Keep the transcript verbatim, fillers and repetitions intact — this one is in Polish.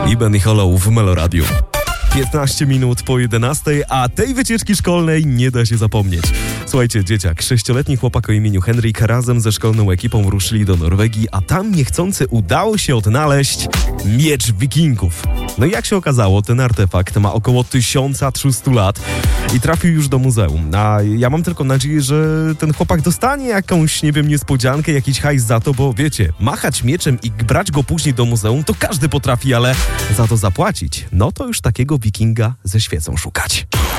Iben i Hollow w Meloradiu. piętnaście minut po jedenastej, a tej wycieczki szkolnej nie da się zapomnieć. Słuchajcie, dzieciak, sześcioletni chłopak o imieniu Henryk razem ze szkolną ekipą ruszyli do Norwegii, a tam niechcący udało się odnaleźć miecz wikingów. No i jak się okazało, ten artefakt ma około tysiąc trzysta lat i trafił już do muzeum. A ja mam tylko nadzieję, że ten chłopak dostanie jakąś, nie wiem, niespodziankę, jakiś hajs za to, bo wiecie, machać mieczem i brać go później do muzeum to każdy potrafi, ale za to zapłacić, no to już takiego wikinga ze świecą szukać.